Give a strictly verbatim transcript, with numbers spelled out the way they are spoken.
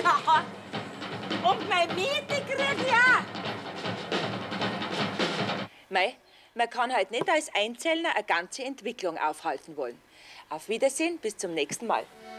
Ja. Und meine Miete krieg ich auch. Mei, man kann halt nicht als Einzelner eine ganze Entwicklung aufhalten wollen. Auf Wiedersehen, bis zum nächsten Mal.